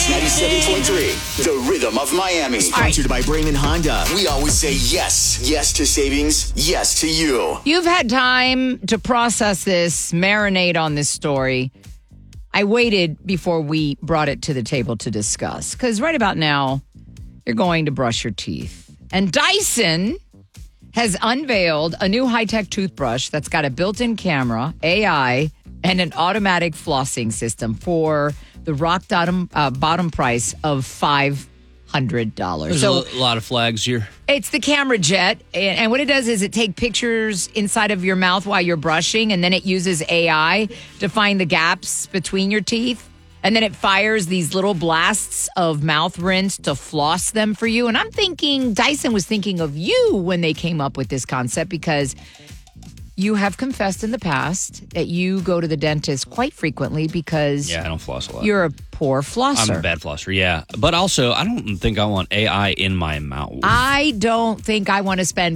Kicks 97.3, the rhythm of Miami. Sponsored by Brayman Honda. We always say yes. Yes to savings. Yes to you. You've had time to process this, marinate on this story. I waited before we brought it to the table to discuss. Because right about now, you're going to brush your teeth. And Dyson has unveiled a new high-tech toothbrush that's got a built-in camera, AI, and an automatic flossing system for the rock bottom price of $500. There's a lot of flags here. It's the Camera Jet, and what it does is it takes pictures inside of your mouth while you're brushing, and then it uses AI to find the gaps between your teeth, and then it fires these little blasts of mouth rinse to floss them for you. And I'm thinking Dyson was thinking of you when they came up with this concept, because you have confessed in the past that you go to the dentist quite frequently because I don't floss a lot. You're a poor flosser. I'm a bad flosser, yeah. But also, I don't think I want AI in my mouth. I don't think I want to spend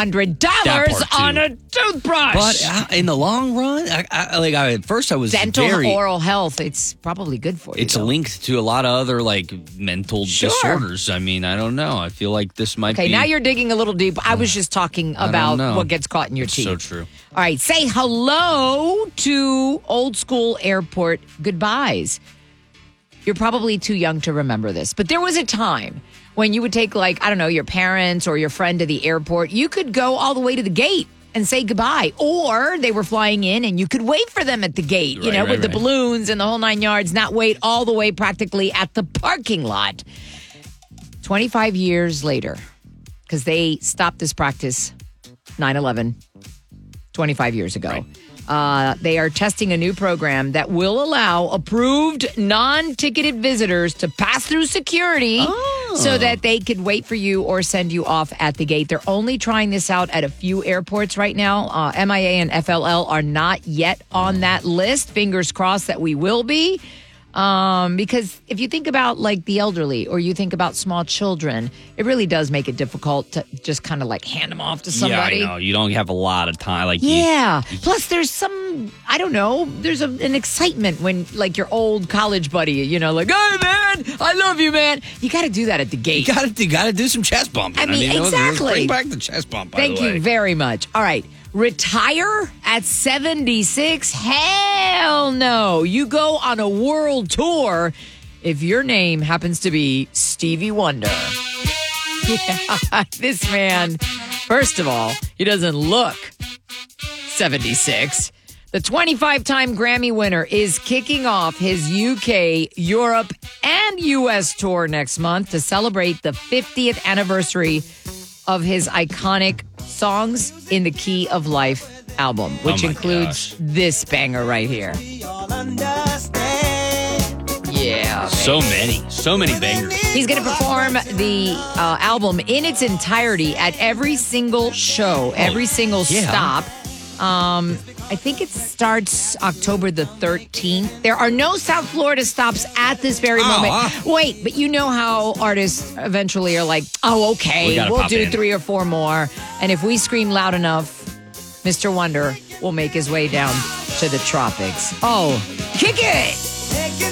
$500 on a toothbrush. But in the long run, at first I was dental oral health. It's probably good for you. It's linked to a lot of other mental disorders. I mean, I don't know. I feel like this might be. Okay, now you're digging a little deep. I was just talking about what gets caught in your teeth. So true. All right, say hello to old school airport goodbyes. You're probably too young to remember this, but there was a time when you would take, your parents or your friend to the airport. You could go all the way to the gate and say goodbye, or they were flying in and you could wait for them at the gate, with the balloons and the whole 9 yards, not wait all the way practically at the parking lot. 25 years later, because they stopped this practice 9/11, 25 years ago. Right. They are testing a new program that will allow approved non-ticketed visitors to pass through security so that they could wait for you or send you off at the gate. They're only trying this out at a few airports right now. MIA and FLL are not yet on that list. Fingers crossed that we will be. Because if you think about the elderly or you think about small children, it really does make it difficult to just kind of hand them off to somebody. Yeah, I know. You don't have a lot of time. Plus there's some, there's an excitement when your old college buddy, hey man, I love you, man. You got to do that at the gate. You got to do some chest bumping. I mean exactly. Bring back the chest bump, by the way. Thank you very much. All right. Retire at 76? Hell no. You go on a world tour if your name happens to be Stevie Wonder. Yeah, this man, first of all, he doesn't look 76. The 25-time Grammy winner is kicking off his UK, Europe, and US tour next month to celebrate the 50th anniversary of his iconic Songs in the Key of Life album, which includes this banger right here. Yeah. So many bangers. He's going to perform the album in its entirety at every single show, every single stop. I think it starts October the 13th. There are no South Florida stops at this very moment. Wait, but you know how artists eventually are like, okay, we'll do 3 or 4 more. And if we scream loud enough, Mr. Wonder will make his way down to the tropics. Oh, kick it!